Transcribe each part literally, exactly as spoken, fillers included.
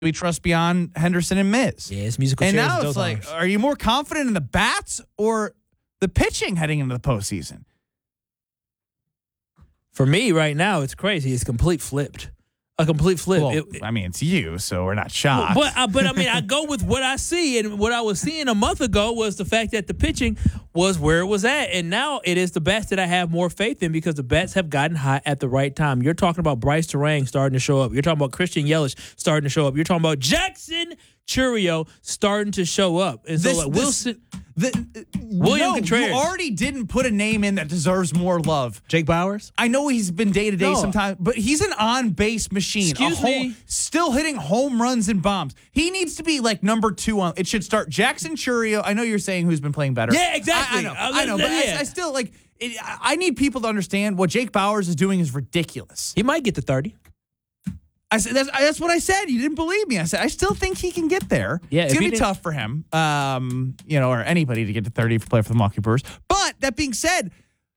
we trust beyond Henderson and Miz. Yeah, it's musical and chairs now and it's like, arms. are you more confident in the bats or the pitching heading into the postseason? For me, right now, it's crazy. It's complete flipped. A complete flip. Well, It- I mean, it's you, so we're not shocked. But uh, but I mean, I go with what I see, and what I was seeing a month ago was the fact that the pitching was where it was at, and now it is the bats that I have more faith in because the bats have gotten hot at the right time. You're talking about Bryce Terang starting to show up. You're talking about Christian Yelich starting to show up. You're talking about Jackson Chourio starting to show up, and so This- like this- Wilson, The, William no, Contreras. you already didn't put a name in that deserves more love. Jake Bowers. I know he's been day to day No. sometimes, but he's an on base machine. Excuse a whole, me? Still hitting home runs and bombs. He needs to be like number two on. It should start Jackson Chourio. I know you're saying who's been playing better. Yeah, exactly. I, I know. Uh, I know. But yeah. I, I still like. It, I need people to understand what Jake Bowers is doing is ridiculous. He might get to thirty. I said that's, that's what I said. You didn't believe me. I said I still think he can get there. Yeah, it's if gonna he be didn't- tough for him. Um, you know, or anybody to get to thirty if you play for the Milwaukee Brewers. But that being said,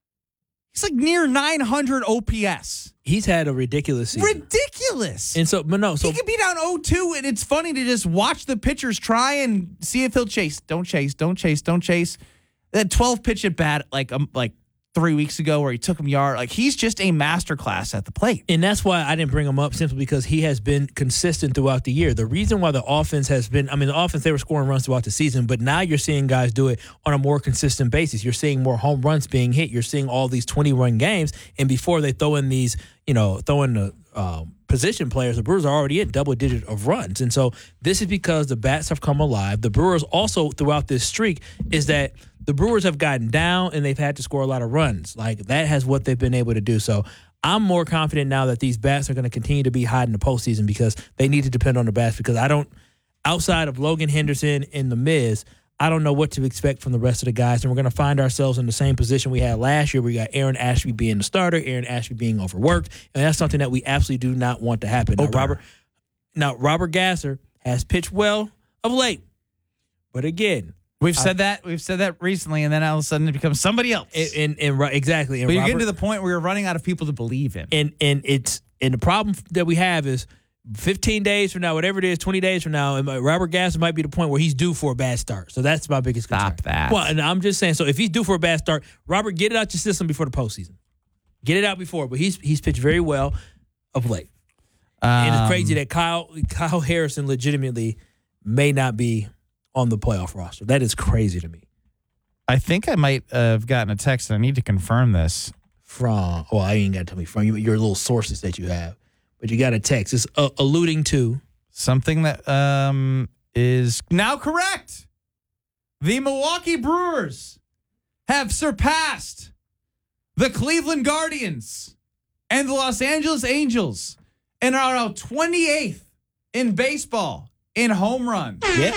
he's like near nine hundred O P S. He's had a ridiculous season. Ridiculous. And so, but no, so he could be down oh two, and it's funny to just watch the pitchers try and see if he'll chase. Don't chase. Don't chase. Don't chase. That twelve pitch at bat, like um, like three weeks ago, where he took him yard. Like he's just a masterclass at the plate. And that's why I didn't bring him up simply because he has been consistent throughout the year. The reason why the offense has been, I mean, the offense, they were scoring runs throughout the season, but now you're seeing guys do it on a more consistent basis. You're seeing more home runs being hit. You're seeing all these twenty-run games. And before they throw in these, you know, throw in the um, position players, the Brewers are already in double digit of runs. And so this is because the bats have come alive. The Brewers also, throughout this streak, is that the Brewers have gotten down and they've had to score a lot of runs. Like that has what they've been able to do. So I'm more confident now that these bats are going to continue to be hot in the postseason because they need to depend on the bats because I don't, outside of Logan Henderson and The Miz, I don't know what to expect from the rest of the guys. And we're going to find ourselves in the same position we had last year. We got Aaron Ashby being the starter, Aaron Ashby being overworked. And that's something that we absolutely do not want to happen. Now, Robert, now, Robert Gasser has pitched well of late. But again, We've said that. We've said that recently, and then all of a sudden it becomes somebody else. And, and, and right, exactly. And but you're Robert, getting to the point where you're running out of people to believe in. and and it's and the problem that we have is fifteen days from now, whatever it is, twenty days from now, and Robert Gasser might be the point where he's due for a bad start. So that's my biggest concern. Stop that. Well, and I'm just saying. So if he's due for a bad start, Robert, get it out your system before the postseason. Get it out before. But he's he's pitched very well of late. Um, And it's crazy that Kyle Kyle Harrison legitimately may not be on the playoff roster. That is crazy to me. I think I might have gotten a text, and I need to confirm this. From, well, I ain't got to tell me from you, your little sources that you have, but you got a text. It's uh, alluding to Something that um, is now correct. The Milwaukee Brewers have surpassed the Cleveland Guardians and the Los Angeles Angels and are now twenty-eighth in baseball in home runs. yeah.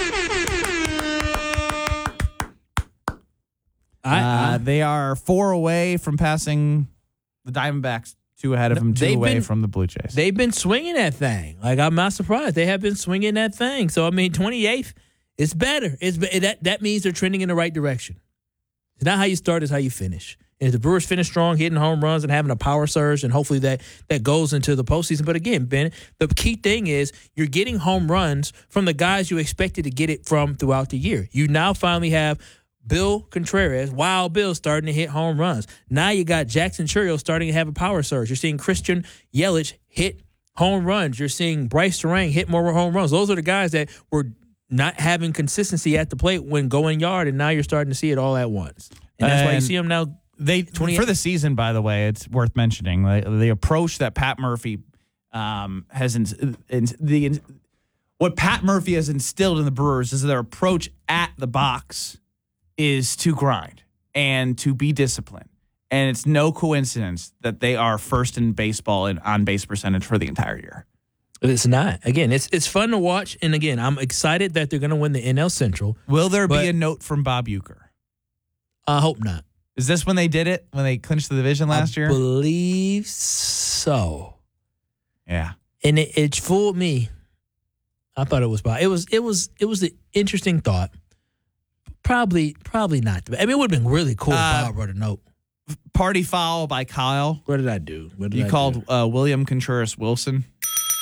I, Uh, I, they are four away from passing the Diamondbacks, two ahead of them, two They've away been- from the Blue Jays. they've been swinging that thing. Like I'm not surprised. They have been swinging that thing. So I mean, twenty-eighth, it's better. It's be- that that means they're trending in the right direction. It's not how you start; it's how you finish. And if the Brewers finish strong, hitting home runs and having a power surge, and hopefully that that goes into the postseason. But again, Ben, the key thing is you're getting home runs from the guys you expected to get it from throughout the year. You now finally have Bill Contreras, Wild Bill, starting to hit home runs. Now you got Jackson Chourio starting to have a power surge. You're seeing Christian Yelich hit home runs. You're seeing Bryce Terang hit more home runs. Those are the guys that were not having consistency at the plate when going yard, and now you're starting to see it all at once. And that's why you And see them now. They twenty for the season, by the way, it's worth mentioning the, the approach that Pat Murphy um, has in, in the what Pat Murphy has instilled in the Brewers is their approach at the box is to grind and to be disciplined. And it's no coincidence that they are first in baseball in on base percentage for the entire year. It's not. Again, it's it's fun to watch. And again, I'm excited that they're going to win the N L Central. Will there But- be a note from Bob Uecker? I hope not. Is this when they did it? When they clinched the division last I year? believe so. Yeah. And it, it fooled me. I thought it was Bob. It was it was it was an interesting thought. Probably probably not. I mean, it would have been really cool if Uh, Bob wrote a note. Party foul by Kyle. What did I do? What did You I called do? uh, William Contreras Wilson.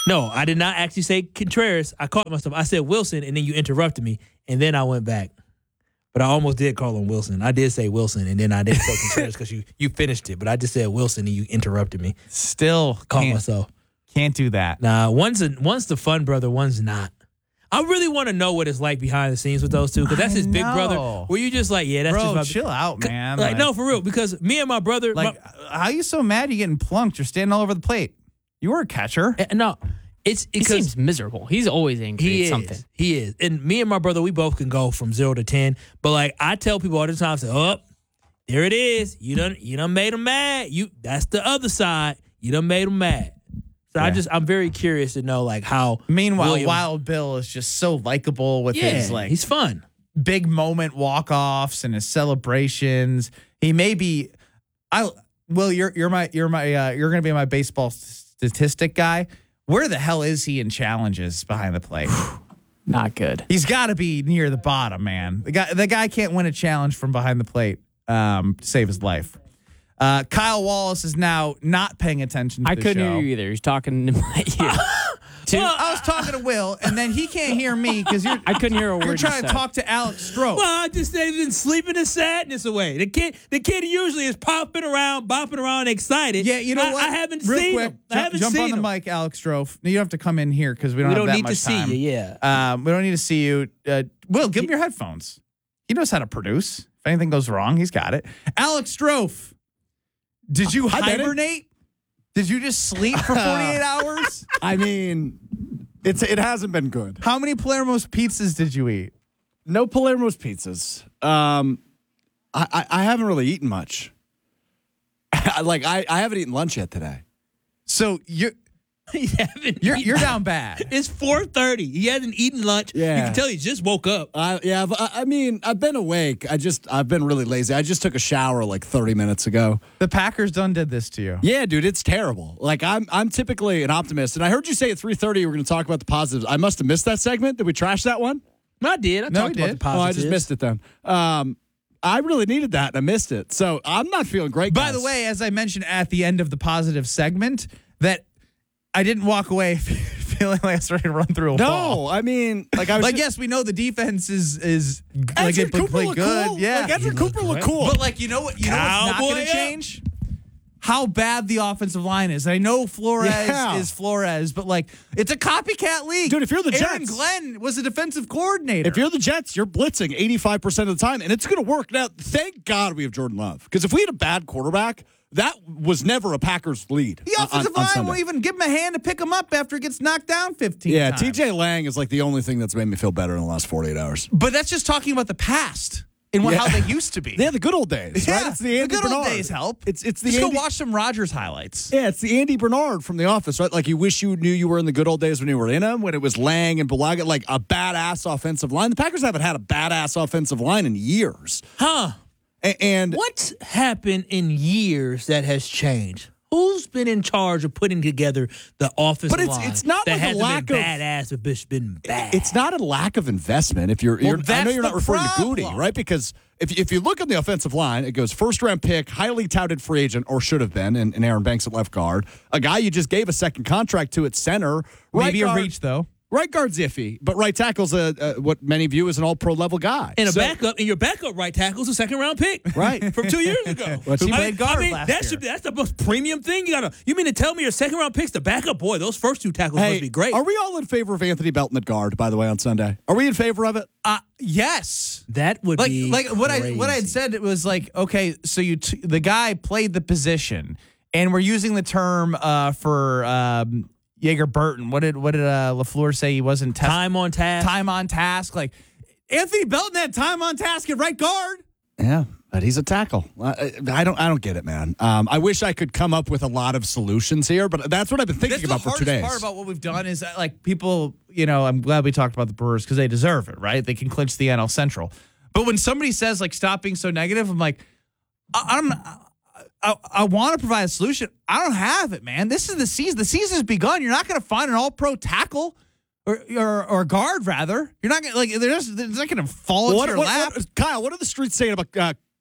No, I did not actually say Contreras. I caught myself. I said Wilson, and then you interrupted me, and then I went back. But I almost did call him Wilson. I did say Wilson, and then I didn't say Contreras because you, you finished it. But I just said Wilson, and you interrupted me. Still Caught can't, myself. can't do that. Nah, one's a, one's the fun brother, one's not. I really want to know what it's like behind the scenes with those two because that's I his big know. brother. Where you just like, yeah, that's Bro, just my chill out, man. Like, Like, no, for real, because me and my brother, like, my, how you so mad you getting plunked? You're standing all over the plate. You were a catcher. eh, no, it's He because seems miserable. He's always angry he at is. something. He is. And me and my brother, we both can go from zero to ten. But like I tell people all the time, I say, oh, there it is. You done you done made him mad. You that's the other side. You done made him mad. So I Yeah. just I'm very curious to know like how Meanwhile, William- Wild Bill is just so likable with yeah, his like he's fun. big moment walk-offs and his celebrations. He may be I Will, you're you're my you're my uh, you're going to be my baseball statistic guy. Where the hell is he in challenges behind the plate? Not good. He's got to be near the bottom, man. The guy, the guy can't win a challenge from behind the plate um, to save his life. Uh, Kyle Wallace is now not paying attention to I the couldn't show. hear you either. He's talking in my ear. Two- Well, I was talking to Will, and then he can't hear me because you're. I couldn't hear a word You're you trying to said. talk to Alex Stroh. Well, I just said he's been sleeping his sadness away. The kid, the kid usually is popping around, bopping around, excited. Yeah, you know I, what? I haven't Real seen quick, him. I jump, haven't jump seen on the him. mic, Alex Stroh. You don't have to come in here because we don't We have don't that need much to see time. you. Yeah. Um, we don't need to see you. Uh, Will, give him your headphones. He knows how to produce. If anything goes wrong, he's got it. Alex Stroh, did you Hi, Benny. hibernate? Did you just sleep for forty-eight hours? I mean, it's it hasn't been good. How many Palermo's pizzas did you eat? No Palermo's pizzas. Um, I, I, I haven't really eaten much. like I, I haven't eaten lunch yet today. So you're He haven't you're eaten- you're down bad. It's four thirty. He hasn't eaten lunch. Yeah. You can tell he just woke up. I yeah, I've, I I mean, I've been awake. I just I've been really lazy. I just took a shower like thirty minutes ago. The Packers done did this to you. Yeah, dude, it's terrible. Like I'm I'm typically an optimist, and I heard you say at three thirty you were going to talk about the positives. I must have missed that segment. Did we trash that one? I did. I No, talked he about did. the positives. Oh, I just missed it then. Um, I really needed that, and I missed it. So I'm not feeling great. By guys. the way, as I mentioned at the end of the positive segment, that I didn't walk away feeling like I was ready to run through a wall. no, I mean, like I was Like, yes, we know the defense is is like Edgerrin it Cooper play looked good. cool. Yeah, like Edgerrin He Cooper looked looked great. cool. but like you know what you know what's not Cowboy going to up. change? How bad the offensive line is. I know Flores Yeah. is Flores, but like it's a copycat league. Dude, if you're the Aaron Jets- Glenn was a defensive coordinator. If you're the Jets, you're blitzing eighty-five percent of the time, and it's going to work. Now, thank God we have Jordan Love, because if we had a bad quarterback, that was never a Packers lead. the on- offensive on line Sunday. will even give him a hand to pick him up after he gets knocked down fifteen Yeah, times. T J Lang is like the only thing that's made me feel better in the last forty-eight hours. But that's just talking about the past and what, Yeah. how they used to be. Yeah, the good old days, Yeah, right? It's the Andy good old Bernard. days help. It's it's the Just Andy, go watch some Rodgers highlights. Yeah, it's the Andy Bernard from The Office, right? Like you wish you knew you were in the good old days when you were in them, when it was Lang and Bulaga, like a badass offensive line. The Packers haven't had a badass offensive line in years. Huh. A- And What's happened in years that has changed? Who's been in charge of putting together the offensive But it's- line it's not that like a hasn't lack been of- badass, but it's been bad? it's not a lack of investment. If you're, you're I that's know you're the not referring problem. to Goody, right? Because if if you look on the offensive line, it goes first round pick, highly touted free agent, or should have been, and, and Aaron Banks at left guard, a guy you just gave a second contract to at center, right Maybe guard, a reach though. Right guard's iffy, but right tackle's a, a what many view as an all pro level guy. and a So- backup, and your backup right tackle's a second round pick, Right. from two years ago. Well, he I played mean, guard I mean, last that year. should be, that's the most premium thing. You gotta. You mean to tell me your second round picks the backup? Boy, those first two tackles Hey, must be great. Are we all in favor of Anthony Belton at guard? By the way, on Sunday, are we in favor of it? Uh, yes. that would Like be like what I what I had crazy. said it was like okay so you t- the guy played the position and we're using the term uh, for um, Jaeger Burton. What did what did uh, LaFleur say he wasn't test- time on task. time on task? Like Anthony Belton had time on task at right guard. Yeah, but he's a tackle. I, I don't. I don't get it, man. Um, I wish I could come up with a lot of solutions here, but that's what I've been thinking That's about the for two hardest days. part about what we've done is that, like people, you know, I'm glad we talked about the Brewers because they deserve it, right? They can clinch the N L Central. But when somebody says like stop being so negative, I'm like, I, I'm. I, I want to provide a solution. I don't have it, man. This is the season. The season's begun. You're not going to find an all-pro tackle or, or or guard, rather. You're not going to, like, they're, just, they're not going to fall into what, your what- lap. what- Kyle, what are the streets saying about uh,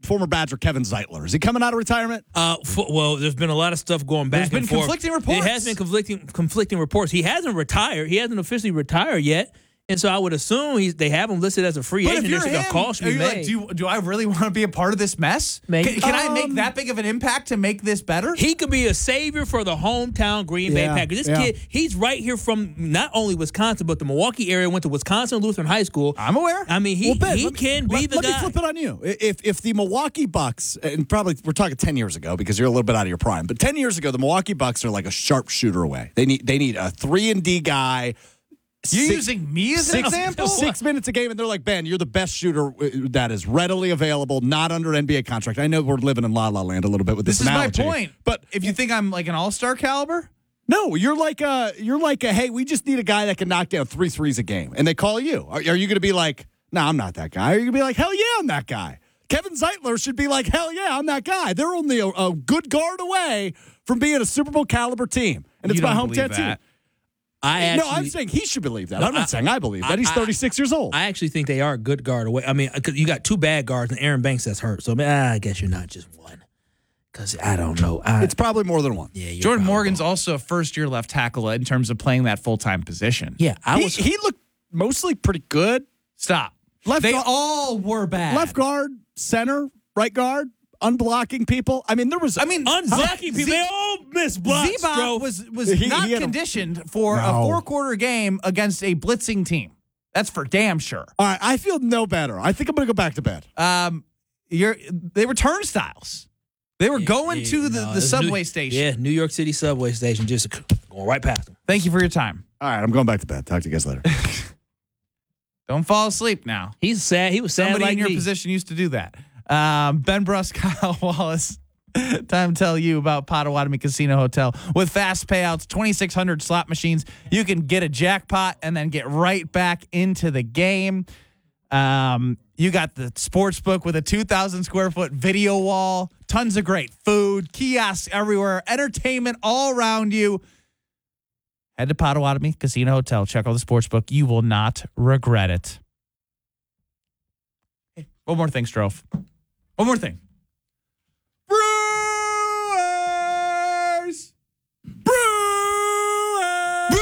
former Badger Kevin Zeitler? Is he coming out of retirement? Uh, f- well, there's been a lot of stuff going back There's been and forth. conflicting reports. It has been conflicting conflicting reports. He hasn't retired. He hasn't officially retired yet. And so I would assume he's, they have him listed as a free But agent. if you're There's him, a call should are be you made. like, do, you, do I really want to be a part of this mess? Maybe. Can, can I make Um, that big of an impact to make this better? He could be a savior for the hometown Green Bay Yeah, Packers. This yeah. kid, he's right here from not only Wisconsin, but the Milwaukee area, went to Wisconsin Lutheran High School. I'm aware. I mean, he, Well, Ben, he let me- can be let, the let guy. me flip it on you. If if the Milwaukee Bucks, and probably we're talking ten years ago because you're a little bit out of your prime, but ten years ago, the Milwaukee Bucks are like a sharpshooter away. They need they need a three and D guy. You're Six- using me as an Six, example? six minutes a game, and they're like, Ben, you're the best shooter uh, that is readily available, not under N B A contract. I know we're living in La La Land a little bit with this, This is my analogy, point. But If you think I'm like an all-star caliber, no, you're like a you're like a hey, we just need a guy that can knock down three threes a game, and they call you. Are, are you going to be like, no, I'm not that guy? Are you going to be like, hell yeah, I'm that guy? Kevin Zeitler should be like, hell yeah, I'm that guy. They're only a, a good guard away from being a Super Bowl caliber team, and it's You my don't hometown believe team. that. I actually, no, I'm saying he should believe that. No, I'm not I- saying I believe that. I- He's I- thirty-six years old. I actually think they are a good guard away. I mean, 'cause you got two bad guards and Aaron Banks that's hurt. So I, mean, I guess you're not just one. Because I don't know. I, it's probably more than one. yeah, you're Jordan probably Morgan's wrong. also a first-year left tackle in terms of playing that full-time position. Yeah, I He, was. he looked mostly pretty good. Stop. Left they guard- all were bad. Left guard, center, right guard, unblocking people. I mean, there was. I mean, unblocking Z- people. They all miss blocks, Z-Bop bro. was was He- not he had a- conditioned for a No. four-quarter game against a blitzing team. That's for damn sure. All right, I feel no better. I think I'm going to go back to bed. Um, you're they were turnstiles. They were going Yeah, to the, no, the it's subway New, station. Yeah, New York City subway station, just going right past them. Thank you for your time. All right, I'm going back to bed. Talk to you guys later. Don't fall asleep now. He's sad. He was sad Somebody like in your me. position used to do that. Um, Ben Bruss, Kyle Wallace. Time to tell you about Potawatomi Casino Hotel. With fast payouts, twenty-six hundred slot machines, you can get a jackpot and then get right back into the game. Um, you got the sports book with a two thousand square foot video wall, tons of great food, kiosks everywhere, entertainment all around you. Head to Potawatomi Casino Hotel. Check out the sports book. You will not regret it. Hey, one more thing, Strofe. One more thing. Brewers! Brewers!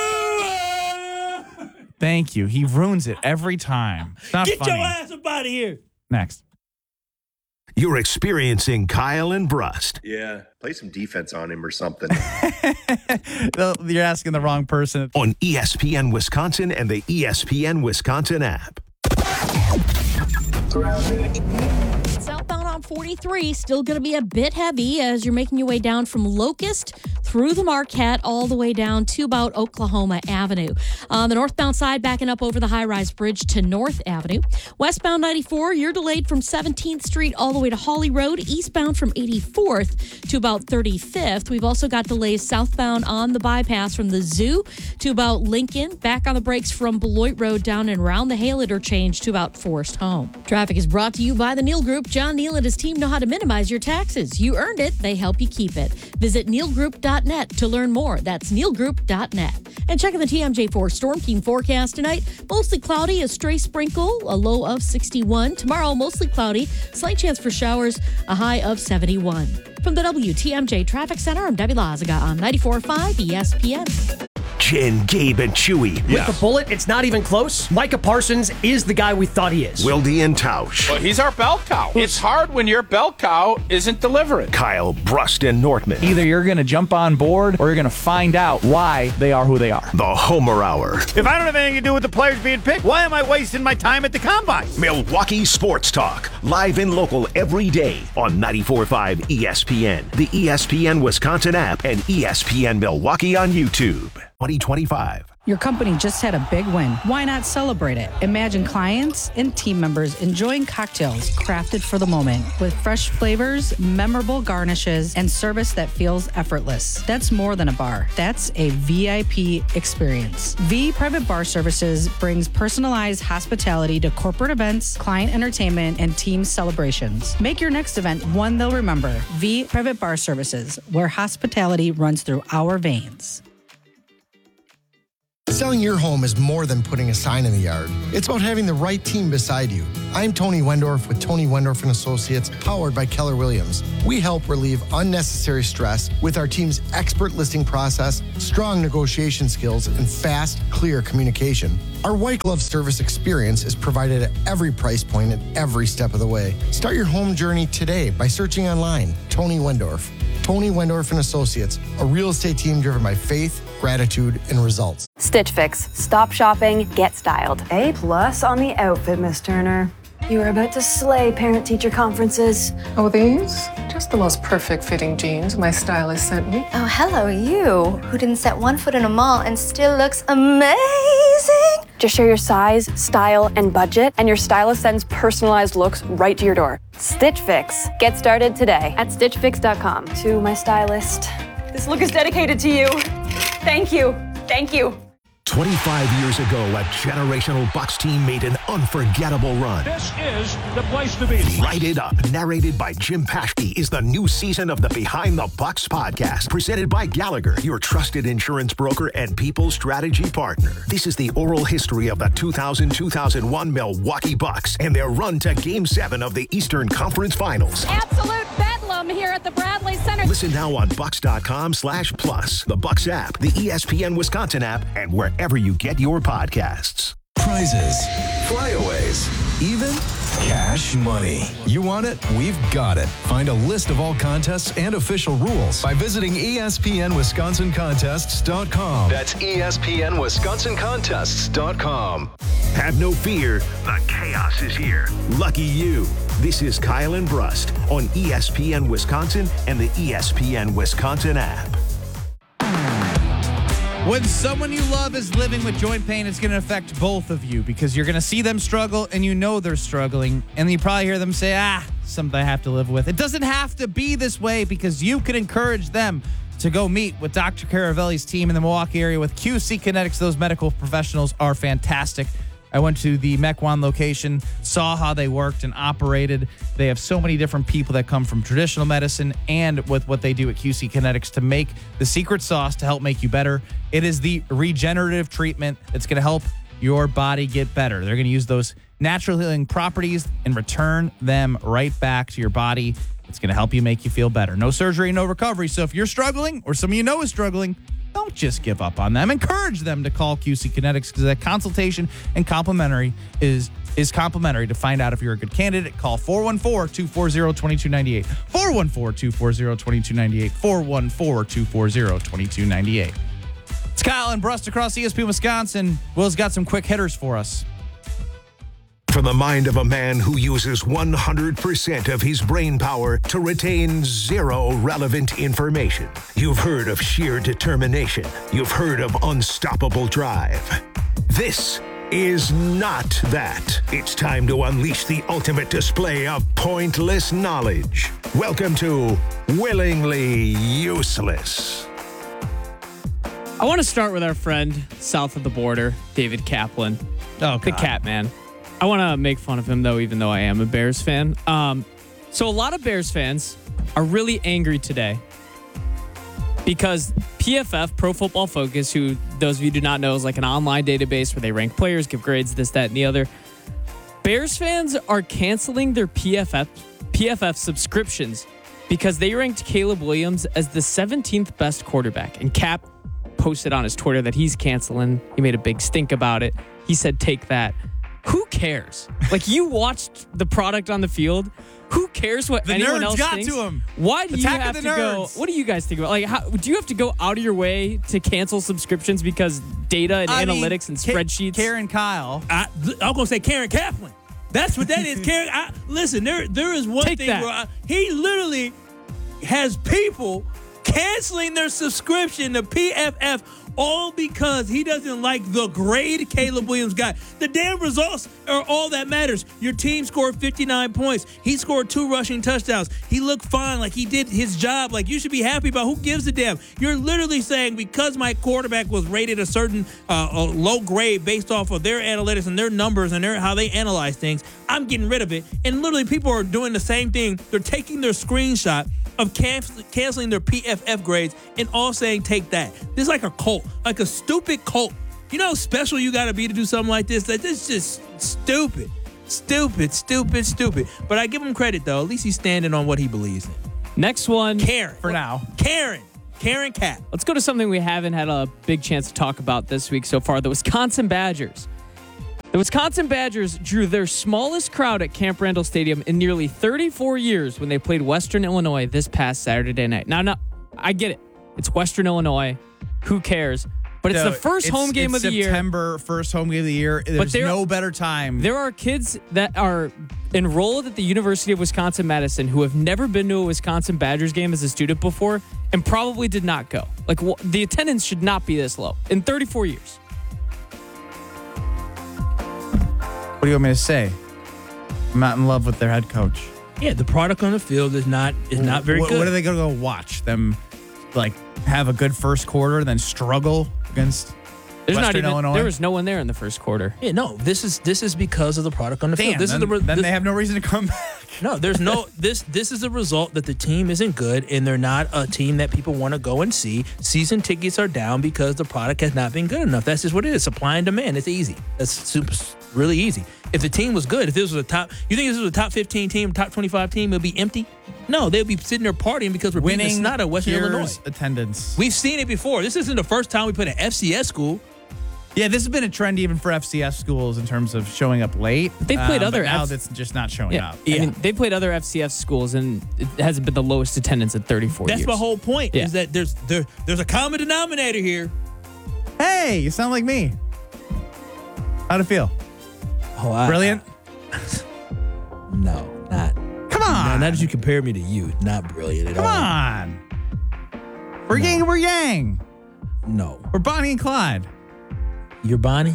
Thank you. He ruins it every time. It's not Get funny. your ass up out of here. Next. You're experiencing Kyle and Brust. Yeah, play some defense on him or something. You're asking the wrong person. On E S P N Wisconsin and the E S P N Wisconsin app. Southbound on forty-three, still going to be a bit heavy as you're making your way down from Locust through the Marquette all the way down to about Oklahoma Avenue. On the northbound side, backing up over the high-rise bridge to North Avenue. Westbound ninety-four, you're delayed from seventeenth Street all the way to Hawley Road. Eastbound from eighty-fourth to about thirty-fifth. We've also got delays southbound on the bypass from the Zoo to about Lincoln. Back on the brakes from Beloit Road down and around the Hale interchange to about Forest Home. Traffic is brought to you by the Neal Group. John Neal and his team know how to minimize your taxes. You earned it. They help you keep it. Visit neal group dot net to learn more. That's neal group dot net. And checking the T M J four Storm Team forecast tonight. Mostly cloudy, a stray sprinkle, a low of sixty-one. Tomorrow, mostly cloudy, slight chance for showers, a high of seventy-one. From the W T M J Traffic Center, I'm Debbie Lazaga on ninety-four point five E S P N. Jen, Gabe, and Chewy. With the bullet, it's not even close. Micah Parsons is the guy we thought he is. Wildy and Tausch. Well, he's our bell cow. It's hard when your bell cow isn't delivering. Kyle, Brust, and Nortman. Either you're going to jump on board or you're going to find out why they are who they are. The Homer Hour. If I don't have anything to do with the players being picked, why am I wasting my time at the combine? Milwaukee Sports Talk. Live and local every day on ninety-four point five E S P N, the E S P N Wisconsin app, and E S P N Milwaukee on YouTube. twenty twenty-five. Your company just had a big win. Why not celebrate it? Imagine clients and team members enjoying cocktails crafted for the moment with fresh flavors, memorable garnishes, and service that feels effortless. That's more than a bar. That's a V I P experience. V Private Bar Services brings personalized hospitality to corporate events, client entertainment, and team celebrations. Make your next event one they'll remember. V Private Bar Services, where hospitality runs through our veins. Selling your home is more than putting a sign in the yard. It's about having the right team beside you. I'm Tony Wendorf with Tony Wendorf and Associates, powered by Keller Williams. We help relieve unnecessary stress with our team's expert listing process, strong negotiation skills, and fast, clear communication. Our white glove service experience is provided at every price point and every step of the way. Start your home journey today by searching online, Tony Wendorf. Tony Wendorf and Associates, a real estate team driven by faith, gratitude, and results. Stitch Fix. Stop shopping, get styled. A plus on the outfit, Miss Turner. You are about to slay parent-teacher conferences. Oh, these? Just the most perfect fitting jeans my stylist sent me. Oh, hello, you, who didn't set one foot in a mall and still looks amazing. Just share your size, style, and budget, and your stylist sends personalized looks right to your door. Stitch Fix. Get started today at stitch fix dot com. To my stylist, this look is dedicated to you. Thank you. Thank you. twenty-five years ago, a generational Bucks team made an unforgettable run. This is the place to be. Light It Up, narrated by Jim Paschke, is the new season of the Behind the Bucks podcast, presented by Gallagher, your trusted insurance broker and people strategy partner. This is the oral history of the two thousand two thousand one Milwaukee Bucks and their run to Game seven of the Eastern Conference Finals. Absolute bedlam here at the Bradley Center. Listen now on Bucks.com slash plus, the Bucks app, the E S P N Wisconsin app, and wherever you get your podcasts. Prizes, flyaways, even cash money. You want it? We've got it. Find a list of all contests and official rules by visiting E S P N Wisconsin Contests dot com. That's E S P N Wisconsin Contests dot com. Have no fear, the chaos is here. Lucky you. This is Kyle and Brust on E S P N Wisconsin and the E S P N Wisconsin app. When someone you love is living with joint pain, it's going to affect both of you because you're going to see them struggle and you know they're struggling. And you probably hear them say, ah, something I have to live with. It doesn't have to be this way because you can encourage them to go meet with Doctor Caravelli's team in the Milwaukee area with Q C Kinetics. Those medical professionals are fantastic. I went to the Mequon location, saw how they worked and operated. They have so many different people that come from traditional medicine and with what they do at Q C Kinetics to make the secret sauce to help make you better. It is the regenerative treatment that's going to help your body get better. They're going to use those natural healing properties and return them right back to your body. It's going to help you make you feel better. No surgery, no recovery. So if you're struggling or someone you know is struggling, don't just give up on them. Encourage them to call Q C Kinetics because that consultation and complimentary is is complimentary. To find out if you're a good candidate, call four one four, two four zero, two two nine eight, four one four, two four zero, two two nine eight, four one four, two four zero, two two nine eight. It's Kyle and Brust across E S P N Wisconsin. Will's got some quick hitters for us. From the mind of a man who uses one hundred percent of his brain power to retain zero relevant information. You've heard of sheer determination. You've heard of unstoppable drive. This is not that. It's time to unleash the ultimate display of pointless knowledge. Welcome to Willingly Useless. I want to start with our friend south of the border, David Kaplan. Oh, the Cat Man. I want to make fun of him, though, even though I am a Bears fan. Um, so a lot of Bears fans are really angry today because P F F, Pro Football Focus, who those of you do not know is like an online database where they rank players, give grades, this, that, and the other. Bears fans are canceling their P F F P F F subscriptions because they ranked Caleb Williams as the seventeenth best quarterback. And Cap posted on his Twitter that he's canceling. He made a big stink about it. He said, take that. Who cares? Like, you watched the product on the field. Who cares what the anyone nerds else got thinks? to him. Why do Attack you have of to the go? nerds. What do you guys think about? Like, how, do you have to go out of your way to cancel subscriptions because data and I analytics mean, and Ka- spreadsheets? Karen Kyle. I, I'm gonna say Karen Kaplan. That's what that is. Karen. I, listen, there there is one Take thing that. where I, he literally has people canceling their subscription to P F F all because he doesn't like the grade Caleb Williams got. The damn results are all that matters. Your team scored fifty-nine points. He scored two rushing touchdowns. He looked fine, like he did his job. Like, you should be happy about. Who gives a damn? You're literally saying because my quarterback was rated a certain uh, a low grade based off of their analytics and their numbers and their how they analyze things, I'm getting rid of it. And literally people are doing the same thing. They're taking their screenshot of cancel- canceling their P F F grades and all saying, take that. This is like a cult, like a stupid cult You know how special you got to be to do something like this? Like, this is just stupid. Stupid, stupid, stupid. But I give him credit, though. At least he's standing on what he believes in. Next one. Karen. For now. Karen. Karen Cat. Let's go to something we haven't had a big chance to talk about this week so far, the Wisconsin Badgers. The Wisconsin Badgers drew their smallest crowd at Camp Randall Stadium in nearly thirty-four years when they played Western Illinois this past Saturday night. Now, no, I get it. It's Western Illinois. Who cares? But it's So the first it's- home game it's of the year. September, first home game of the year. There's there- no better time. There are kids that are enrolled at the University of Wisconsin-Madison who have never been to a Wisconsin Badgers game as a student before and probably did not go. Like, wh- the attendance should not be this low in thirty-four years. What do you want me to say? I'm not in love with their head coach. Yeah, the product on the field is not is not very what, good. What are they going to go watch? Them, like, have a good first quarter and then struggle against There's Western not even, Illinois? There was no one there in the first quarter. Yeah, no, this is this is because of the product on the Damn, field. This then, is the re- then this, they have no reason to come back. No, there's no this this is the result that the team isn't good and they're not a team that people want to go and see. Season tickets are down because the product has not been good enough. That's just what it is. Supply and demand. It's easy. That's super really easy. If the team was good, if this was a top, you think this was a top fifteen team, top twenty-five team, it'd be empty? No, they'd be sitting there partying because we're beating the Winning snot out of Western cures Illinois. attendance. We've seen it before. This isn't the first time we put an F C S school. Yeah, this has been a trend even for F C S schools in terms of showing up late. They've played Um, other but now F- that's just not showing Yeah, up. I mean, they played other F C S schools and it hasn't been the lowest attendance at thirty-four That's years. my whole point. Yeah. Is that there's there there's a common denominator here. Hey, you sound like me. How'd it feel? Oh, I, Brilliant? No, not. Come on. No, not as you compare me to you. Not brilliant at Come all. on. We're No. Yang, we're Yang. No. We're Bonnie and Clyde. You're Bonnie?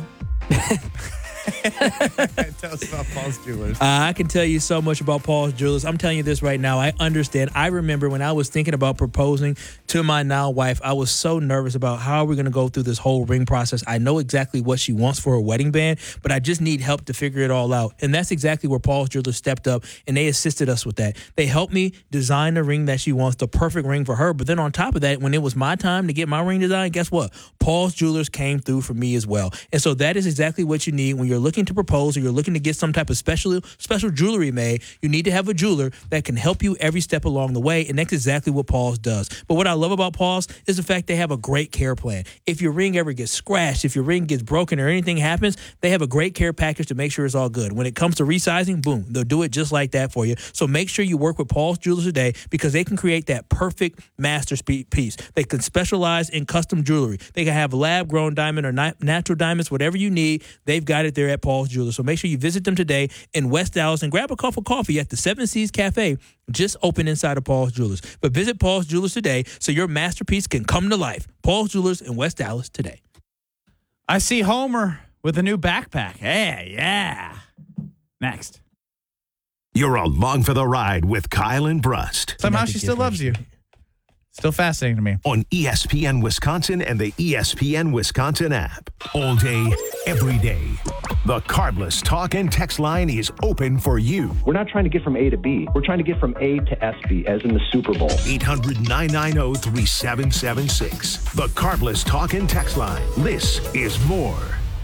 Tell us about Paul's Jewelers. Uh, I can tell you so much about Paul's Jewelers. I'm telling you this right now. I understand. I remember when I was thinking about proposing to my now wife, I was so nervous about how we're going to go through this whole ring process. I know exactly what she wants for a wedding band, but I just need help to figure it all out. And that's exactly where Paul's Jewelers stepped up, and they assisted us with that. They helped me design the ring that she wants, the perfect ring for her. But then on top of that, when it was my time to get my ring designed, guess what? Paul's Jewelers came through for me as well. And so that is exactly what you need when you're looking to propose or you're looking to get some type of special special jewelry made. You need to have a jeweler that can help you every step along the way, and that's exactly what Paul's does. But what I love about Paul's is the fact they have a great care plan. If your ring ever gets scratched, if your ring gets broken or anything happens, they have a great care package to make sure it's all good. When it comes to resizing, boom, they'll do it just like that for you. So make sure you work with Paul's Jewelers today because they can create that perfect masterpiece. They can specialize in custom jewelry. They can have lab-grown diamond or na- natural diamonds, whatever you need. They've got it there at Paul's Jewelers. So make sure you visit them today in West Dallas and grab a cup of coffee at the Seven Seas Cafe, just open inside of Paul's Jewelers. But visit Paul's Jewelers today so your masterpiece can come to life. Paul's Jewelers in West Dallas today. I see Homer with a new backpack. Hey, yeah. Next. You're along for the ride with Kyle and Brust. Somehow she still loves you. Still fascinating to me. On E S P N Wisconsin and the E S P N Wisconsin app. All day, every day. The Carbless talk and text line is open for you. We're not trying to get from A to B. We're trying to get from A to S B, as in the Super Bowl. eight hundred, nine nine zero, three seven seven six. The Carbless talk and text line. This is more.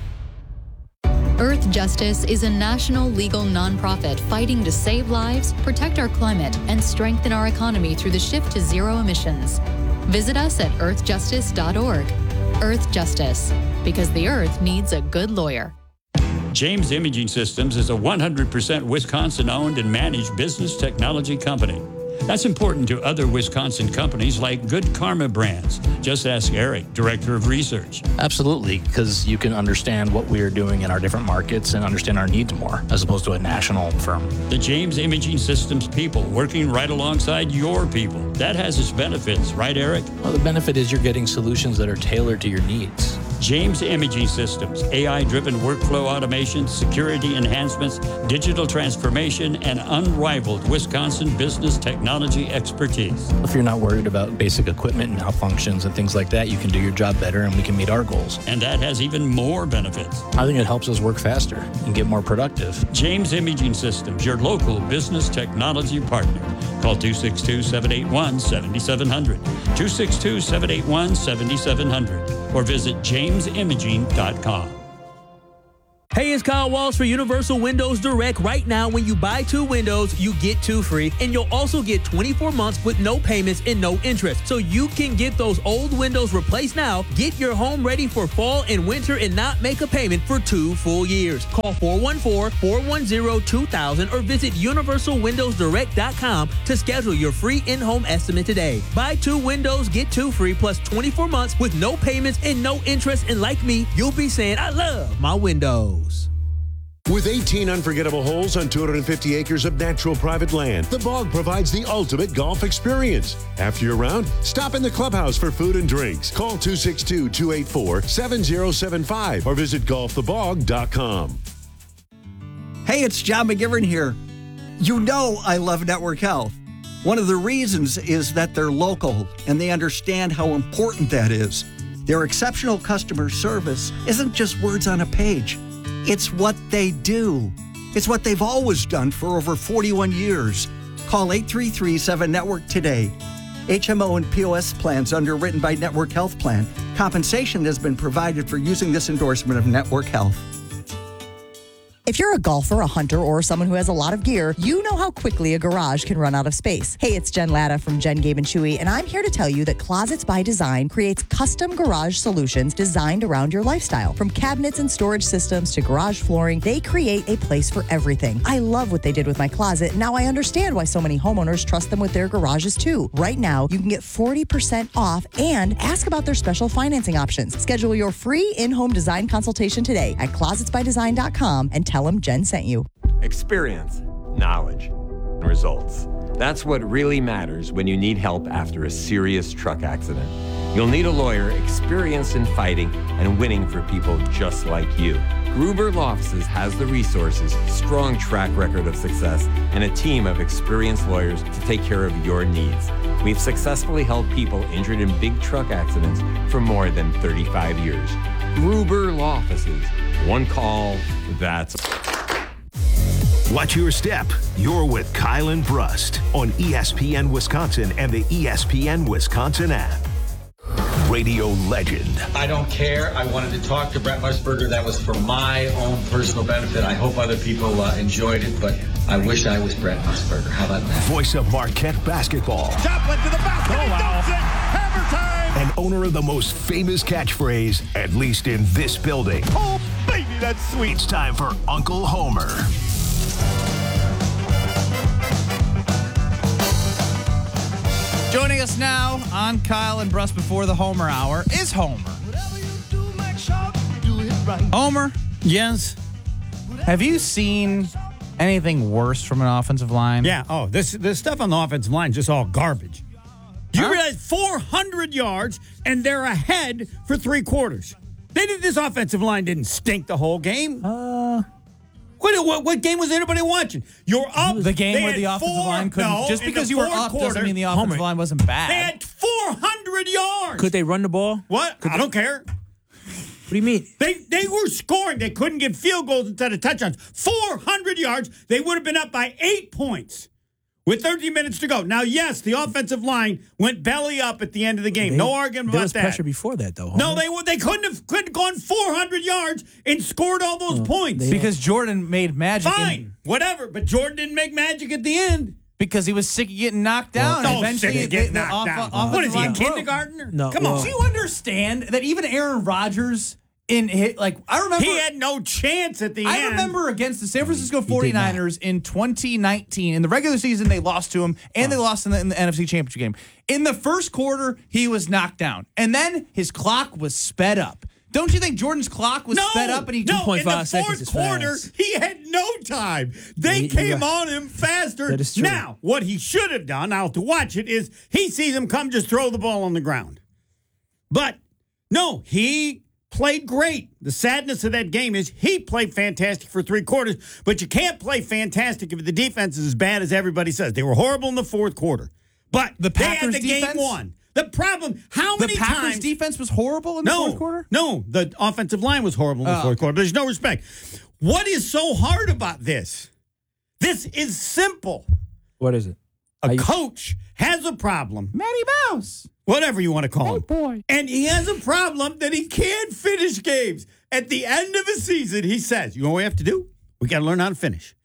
Earth Justice is a national legal nonprofit fighting to save lives, protect our climate, and strengthen our economy through the shift to zero emissions. Visit us at earth justice dot org. Earth Justice, because the earth needs a good lawyer. James Imaging Systems is a one hundred percent Wisconsin-owned and managed business technology company. That's important to other Wisconsin companies like Good Karma Brands. Just ask Eric, Director of Research. Absolutely, because you can understand what we are doing in our different markets and understand our needs more, as opposed to a national firm. The James Imaging Systems people working right alongside your people. That has its benefits, right, Eric? Well, the benefit is you're getting solutions that are tailored to your needs. James Imaging Systems, A I-driven workflow automation, security enhancements, digital transformation, and unrivaled Wisconsin business technology expertise. If you're not worried about basic equipment and malfunctions and things like that, you can do your job better and we can meet our goals. And that has even more benefits. I think it helps us work faster and get more productive. James Imaging Systems, your local business technology partner. Call two six two, seven eight one, seven seven zero zero. two six two, seven eight one, seven seven zero zero. or visit james imaging dot com. Hey, it's Kyle Walsh for Universal Windows Direct. Right now, when you buy two windows, you get two free, and you'll also get twenty-four months with no payments and no interest. So you can get those old windows replaced now, get your home ready for fall and winter, and not make a payment for two full years. Call four one four, four one zero, two thousand or visit universal windows direct dot com to schedule your free in-home estimate today. Buy two windows, get two free, plus twenty-four months with no payments and no interest, and like me, you'll be saying, I love my windows. With eighteen unforgettable holes on two hundred fifty acres of natural private land, The Bog provides the ultimate golf experience. After your round, stop in the clubhouse for food and drinks. Call two six two, two eight four, seven zero seven five or visit golf the bog dot com. Hey, it's John McGivern here. You know I love Network Health. One of the reasons is that they're local and they understand how important that is. Their exceptional customer service isn't just words on a page. It's what they do. It's what they've always done for over forty-one years. Call eight three three, seven network today. H M O and P O S plans underwritten by Network Health Plan. Compensation has been provided for using this endorsement of Network Health. If you're a golfer, a hunter, or someone who has a lot of gear, you know how quickly a garage can run out of space. Hey, it's Jen Latta from Jen, Gabe, and Chewy, and I'm here to tell you that Closets by Design creates custom garage solutions designed around your lifestyle. From cabinets and storage systems to garage flooring, they create a place for everything. I love what they did with my closet. Now I understand why so many homeowners trust them with their garages too. Right now, you can get forty percent off and ask about their special financing options. Schedule your free in-home design consultation today at closets by design dot com and tell them Jen sent you. Experience, knowledge, and results. That's what really matters when you need help after a serious truck accident. You'll need a lawyer experienced in fighting and winning for people just like you. Gruber Law Offices has the resources, strong track record of success, and a team of experienced lawyers to take care of your needs. We've successfully helped people injured in big truck accidents for more than thirty-five years. Gruber Law Offices. One call, that's... Watch your step. You're with Kyle and Brust on E S P N Wisconsin and the E S P N Wisconsin app. Radio legend. I don't care. I wanted to talk to Brett Musburger. That was for my own personal benefit. I hope other people uh, enjoyed it, but I wish I was Brett Musburger. How about that? Voice of Marquette basketball. Joplin to the basket. Oh, wow. He dumps it. Hammer time. And owner of the most famous catchphrase, at least in this building. Oh, baby, that's sweet. It's time for Uncle Homer. Joining us now on Kyle and Brust before the Homer Hour is Homer. Homer. Yes. Have you seen anything worse from an offensive line? Yeah. Oh, this this stuff on the offensive line is just all garbage. Do you huh? realize four hundred yards and they're ahead for three quarters? They did, this offensive line didn't stink the whole game. Uh, what, what what game was anybody watching? You're up. The game where the offensive four, line couldn't. No, just because you were up quarter, doesn't mean the offensive Homer, line wasn't bad. They had four hundred yards. Could they run the ball? What? Could I they, don't care. What do you mean? They they were scoring. They couldn't get field goals instead of touchdowns. four hundred yards. They would have been up by eight points with thirteen minutes to go. Now, yes, the offensive line went belly up at the end of the game. They, no argument about there was that. Pressure before that, though. Homer. No, they they couldn't have couldn't gone four hundred yards and scored all those well, points because Jordan made magic. Fine, in, whatever. But Jordan didn't make magic at the end. Because he was sick of getting knocked down. Well, no, Eventually, sick of getting the, knocked off, down. Off, what is he, a broke. kindergartner? No, Come well, on. Do you understand that even Aaron Rodgers in hit like I remember he had no chance at the I end. I remember against the San Francisco forty-niners in twenty nineteen. In the regular season, they lost to him, and oh. they lost in the, in the N F C Championship game. In the first quarter, he was knocked down. And then his clock was sped up. Don't you think Jordan's clock was no, sped up? And he no, two point five in the fourth quarter, he had no time. They he, came he on him faster. That is true. Now, what he should have done, I'll have to watch it, is he sees him come, just throw the ball on the ground. But, no, he played great. The sadness of that game is he played fantastic for three quarters, but you can't play fantastic if the defense is as bad as everybody says. They were horrible in the fourth quarter. But the Packers they had the defense? game won. The problem, how many times... The Packers times, defense was horrible in the no, fourth quarter? No, the offensive line was horrible in the oh. fourth quarter. There's no respect. What is so hard about this? This is simple. What is it? A Are coach you... has a problem. Matty Mouse. whatever you want to call Oh, him. boy. And he has a problem that he can't finish games. At the end of a season, he says, you know what we have to do? We got to learn how to finish.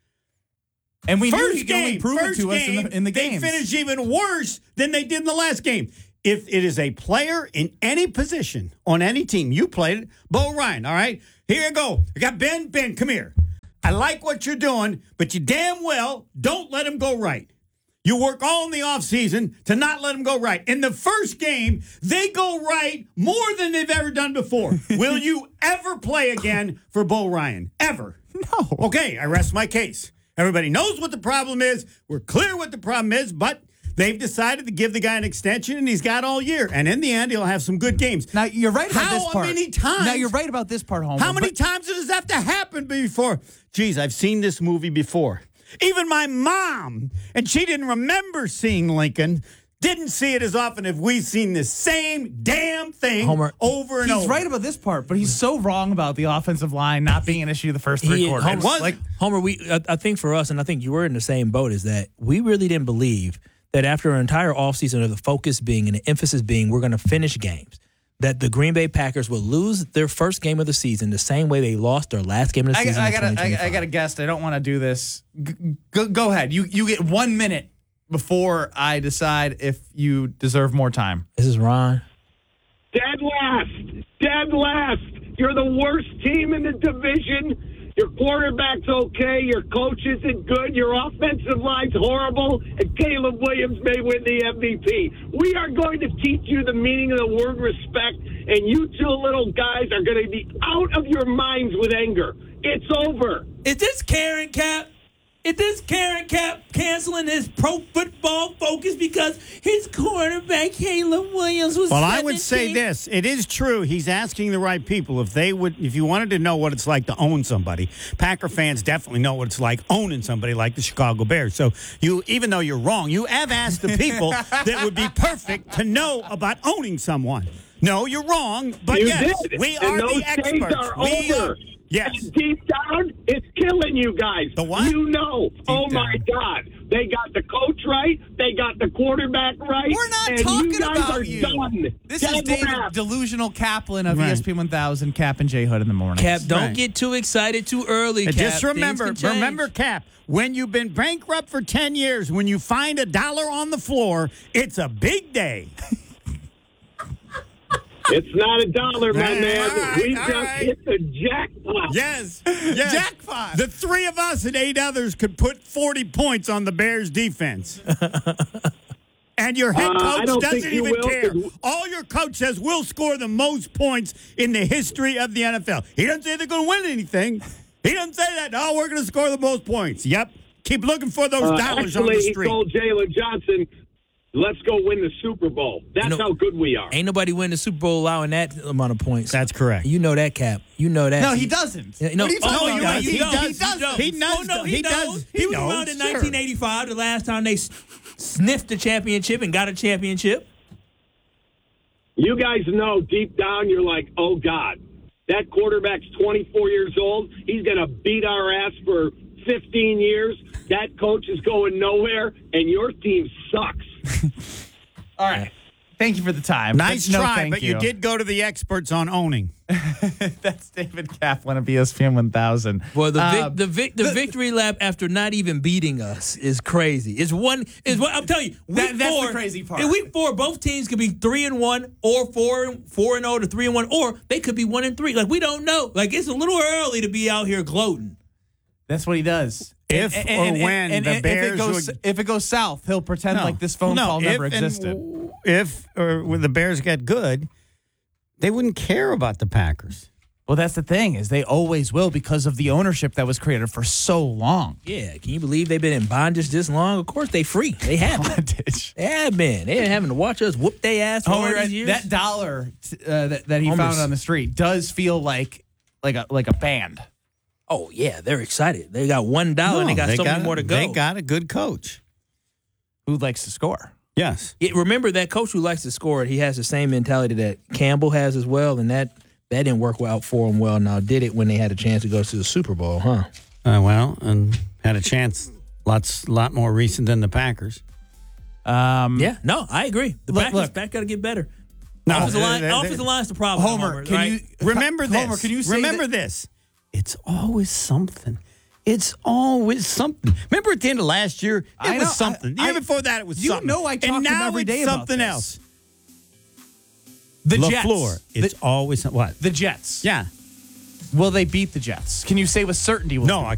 And we first knew he could game, only prove it first to us game, in the, in the they games. finished even worse than they did in the last game. If it is a player in any position on any team, you played it, Bo Ryan, all right? Here you go. I got Ben. Ben, come here. I like what you're doing, but you damn well don't let him go right. You work all in the offseason to not let him go right. In the first game, they go right more than they've ever done before. Will you ever play again for Bo Ryan? Ever? No. Okay, I rest my case. Everybody knows what the problem is. We're clear what the problem is, but they've decided to give the guy an extension, and he's got all year. And in the end, he'll have some good games. Now, you're right about How this part. many times? Now, you're right about this part, Homer. How many but- times does that have to happen before? Geez, I've seen this movie before. Even my mom, and she didn't remember seeing Lincoln, didn't see it as often as we've seen the same damn thing Homer, over and He's over. right about this part, but he's so wrong about the offensive line not being an issue the first three He- quarters. Homer, It's like, Homer, we I, I think for us, and I think you were in the same boat, is that we really didn't believe that after an entire offseason of the focus being and the emphasis being we're going to finish games, that the Green Bay Packers will lose their first game of the season the same way they lost their last game of the I, season. I in gotta, I, twenty I gotta guess. I don't want to do this. G- go, go ahead. You, you get one minute before I decide if you deserve more time. This is Ron. Dead last. Dead last. You're the worst team in the division. Your quarterback's okay. Your coach isn't good. Your offensive line's horrible. And Caleb Williams may win the M V P. We are going to teach you the meaning of the word respect, and you two little guys are going to be out of your minds with anger. It's over. Is this Karen Cap? Is this Karen Cap canceling his pro football focus because his quarterback, Caleb Williams, was Well, I would say seventeen? this. It is true. He's asking the right people. If they would, if you wanted to know what it's like to own somebody, Packer fans definitely know what it's like owning somebody like the Chicago Bears. So you, even though you're wrong, you have asked the people that would be perfect to know about owning someone. No, you're wrong, but You yes, did. we And are those the days experts. are We over. are. Yes. And deep down, it's killing you guys. The what? You know. oh, my down. God. They got the coach right. They got the quarterback right. We're not and talking you guys about are you. Done. This Dead is David last. Delusional Kaplan of Right. E S P N one thousand, Cap and J Hood in the morning. Cap, don't Right. get too excited too early, And Cap. just remember, Things can change. remember, Cap, when you've been bankrupt for ten years, when you find a dollar on the floor, it's a big day. It's not a dollar, my All man. right, we all just right. hit the jackpot. Yes. yes. Jackpot. The three of us and eight others could put forty points on the Bears defense. And your head Uh, I coach don't doesn't think you even will, care. 'cause- All your coach says we'll score the most points in the history of the N F L. He doesn't say they're going to win anything. He doesn't say that. No, we're going to score the most points. Yep. Keep looking for those Uh, dollars actually, on the he street. told Jalen Johnson, let's go win the Super Bowl. That's You know- how good we are. Ain't nobody win the Super Bowl allowing that amount of points. That's correct. You know that, Cap. You know that. No, he doesn't. Yeah, no, What are you talking oh, about? you're He right. does. He, He knows. does. He knows. Oh, no, He he, does. knows. He He was knows. around in Sure. nineteen eighty-five, the last time they s- sniffed the championship and got a championship. You guys know deep down you're like, oh, God, that quarterback's twenty-four years old. He's going to beat our ass for fifteen years. That coach is going nowhere, and your team sucks. All right. Thank you for the time. Nice But no, try, thank but you. did go to the experts on owning. That's David Kaplan of E S P N one thousand. Well, the vic- Uh, the, vic- the victory lap after not even beating us is crazy. It's one is what I'm telling you. Week That- that's the four, crazy part. In week four, both teams could be three and one, or four four and zero to three and one, or they could be one and three. Like we don't know. Like it's a little early to be out here gloating. That's what he does. If And- or and- when and- the and Bears if it goes would- if it goes south, he'll pretend No. like this phone No, call never if and existed. w- If or when the Bears get good, they wouldn't care about the Packers. Well, that's the thing is they always will because of the ownership that was created for so long. Yeah, can you believe they've been in bondage this long? Of course they free. They have been. Bondage. They have been. They ain't having to watch us whoop their ass for all Homer, these years. that dollar uh, that, that he Homer's- found on the street does feel like like a like a band. Oh yeah, they're excited. They got one dollar and they No, got so got many a- more to go. They got a good coach. Who likes to score? Yes. Yeah, remember that coach who likes to score, he has the same mentality that Campbell has as well, and that that didn't work out for him well. Now did it when they had a chance to go to the Super Bowl, huh? Uh, well, and had a chance. Lots, lot more recent than the Packers. Um, Yeah, no, I agree. The Look- back, look. back got to get better. No, offensive line, uh, uh, offensive line's the problem. Homer, Homer can right? you Remember this. Homer, can you say Remember that- this. It's always something. It's always something. Remember at the end of last year, it I was know, something. The I- year I- before that, it was you something. know I talk to and him now every it's day about something this. else. The LaFleur, Jets. it's the, always some- what? the Jets. Yeah. Will they beat the Jets? Can you say with certainty? Will No, they- I